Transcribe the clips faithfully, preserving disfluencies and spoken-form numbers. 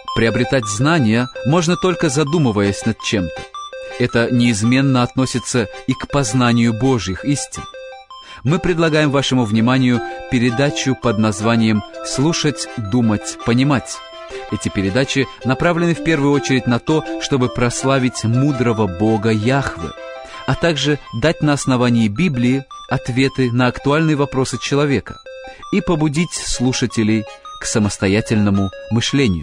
Приобретать знания можно только задумываясь над чем-то. Это неизменно относится и к познанию Божьих истин. Мы предлагаем вашему вниманию передачу под названием «Слушать, думать, понимать». Эти передачи направлены в первую очередь на то, чтобы прославить мудрого Бога Яхве, а также дать на основании Библии ответы на актуальные вопросы человека и побудить слушателей к самостоятельному мышлению.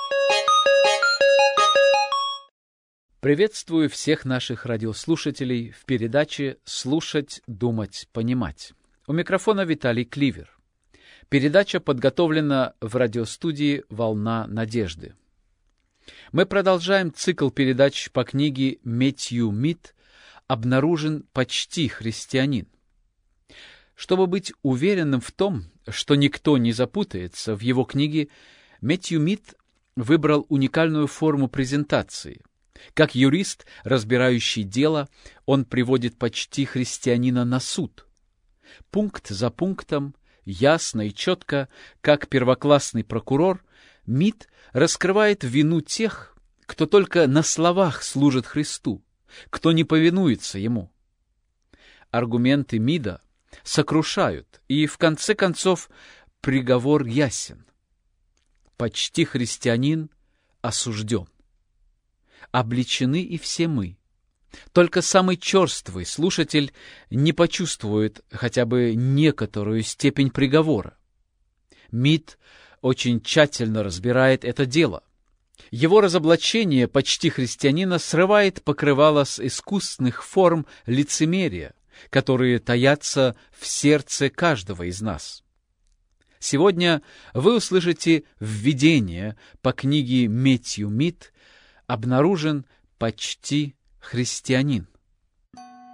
Приветствую всех наших радиослушателей в передаче «Слушать, думать, понимать». У микрофона Виталий Кливер. Передача подготовлена в радиостудии «Волна надежды». Мы продолжаем цикл передач по книге Мэттью Мид «Обнаружен почти христианин». Чтобы быть уверенным в том, что никто не запутается в его книге, Мэттью Мид выбрал уникальную форму презентации. Как юрист, разбирающий дело, он приводит почти христианина на суд. Пункт за пунктом, ясно и четко, как первоклассный прокурор, Мид раскрывает вину тех, кто только на словах служит Христу, кто не повинуется Ему. Аргументы Мида сокрушают, и в конце концов приговор ясен. Почти христианин осужден. Обличены и все мы. Только самый черствый слушатель не почувствует хотя бы некоторую степень приговора. Мид очень тщательно разбирает это дело. Его разоблачение почти христианина срывает покрывало с искусных форм лицемерия, которые таятся в сердце каждого из нас. Сегодня вы услышите введение по книге Мэттью Мид «Обнаружен почти христианин».